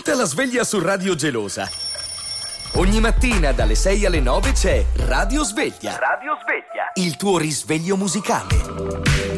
Punta la sveglia su Radio Gelosa. Ogni mattina dalle 6 alle 9 c'è Radio Sveglia. Radio Sveglia. Il tuo risveglio musicale.